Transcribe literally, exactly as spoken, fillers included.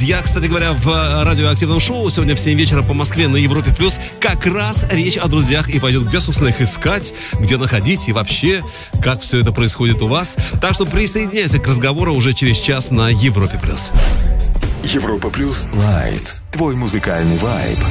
друзья. Кстати говоря, в радиоактивном шоу сегодня в семь вечера по Москве на Европе Плюс как раз речь о друзьях и пойдет, где, собственно, их искать, где находить и вообще, как все это происходит у вас. Так что присоединяйся к разговору уже через час на Европе Плюс. Европа Плюс Лайт. Твой музыкальный вайб.